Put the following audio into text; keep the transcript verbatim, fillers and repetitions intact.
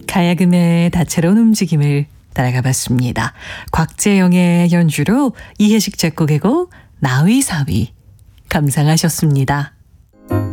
가야금의 다채로운 움직임을 따라가 봤습니다. 곽재영의 연주로 이혜식 작곡의 곡 나위사위 감상하셨습니다.